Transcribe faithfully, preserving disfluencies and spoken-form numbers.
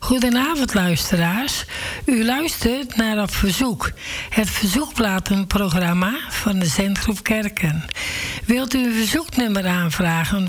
Goedenavond luisteraars. U luistert naar Op Verzoek, het verzoekplatenprogramma van de Zendgroep Kerken. Wilt u een verzoeknummer aanvragen